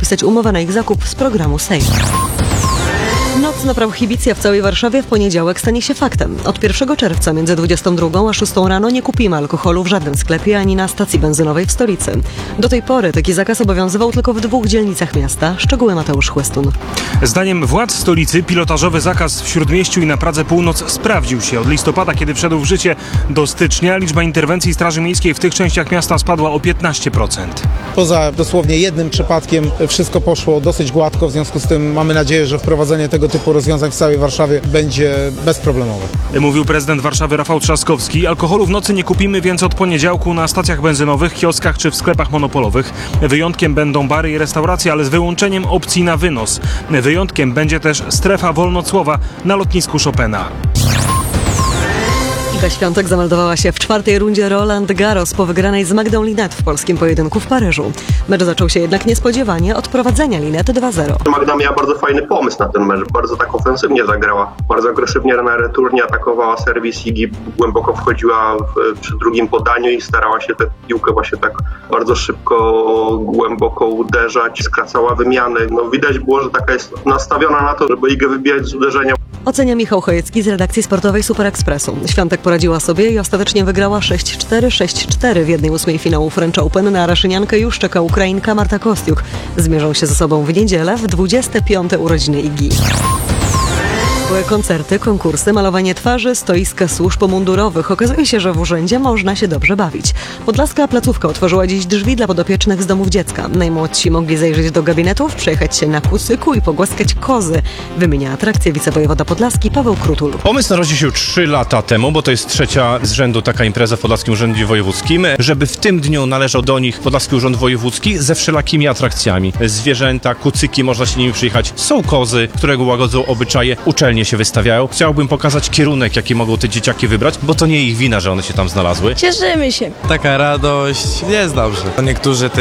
podpisać umowę na ich zakup z programu Sejm. Nocna prohibicja w całej Warszawie w poniedziałek stanie się faktem. Od 1 czerwca między 22 a 6 rano nie kupimy alkoholu w żadnym sklepie ani na stacji benzynowej w stolicy. Do tej pory taki zakaz obowiązywał tylko w 2 dzielnicach miasta. Szczegóły Mateusz Chłystun. Zdaniem władz stolicy pilotażowy zakaz w Śródmieściu i na Pradze Północ sprawdził się. Od listopada, kiedy wszedł w życie, do stycznia liczba interwencji Straży Miejskiej w tych częściach miasta spadła o 15%. Poza dosłownie jednym przypadkiem wszystko poszło dosyć gładko, w związku z tym mamy nadzieję, że wprowadzenie tego typu rozwiązań w całej Warszawie będzie bezproblemowe. Mówił prezydent Warszawy Rafał Trzaskowski. Alkoholu w nocy nie kupimy więc od poniedziałku na stacjach benzynowych, kioskach czy w sklepach monopolowych. Wyjątkiem będą bary i restauracje, ale z wyłączeniem opcji na wynos. Wyjątkiem będzie też strefa wolnocłowa na lotnisku Chopina. Iga Świątek zameldowała się w 4. rundzie Roland Garros po wygranej z Magdą Linette w polskim pojedynku w Paryżu. Mecz zaczął się jednak niespodziewanie od prowadzenia Linette 2-0. Magda miała bardzo fajny pomysł na ten mecz, bardzo tak ofensywnie zagrała. Bardzo agresywnie na retur, nie atakowała serwis, Igi głęboko wchodziła przy drugim podaniu i starała się tę piłkę właśnie tak bardzo szybko, głęboko uderzać, skracała wymiany. No widać było, że taka jest nastawiona na to, żeby Igę wybijać z uderzenia. Ocenia Michał Chojecki z redakcji sportowej Super Expressu. Świątek poradziła sobie i ostatecznie wygrała 6-4, 6-4 w 1/8 finału French Open. Na raszyniankę już czeka Ukrainka Marta Kostiuk. Zmierzą się ze sobą w niedzielę w 25. urodziny Igi. Były koncerty, konkursy, malowanie twarzy, stoiska służb mundurowych. Okazuje się, że w urzędzie można się dobrze bawić. Podlaska placówka otworzyła dziś drzwi dla podopiecznych z domów dziecka. Najmłodsi mogli zajrzeć do gabinetów, przejechać się na kucyku i pogłaskać kozy. Wymienia atrakcję wicewojewoda podlaski Paweł Krutul. Pomysł narodził się 3 lata temu, bo to jest 3. z rzędu taka impreza w Podlaskim Urzędzie Wojewódzkim, żeby w tym dniu należał do nich Podlaski Urząd Wojewódzki ze wszelakimi atrakcjami. Zwierzęta, kucyki, można się nimi przyjechać. Są kozy, które łagodzą obyczaje, uczelnie się wystawiają. Chciałbym pokazać kierunek, jaki mogą te dzieciaki wybrać, bo to nie ich wina, że one się tam znalazły. Cieszymy się. Taka radość, jest dobrze. Niektórzy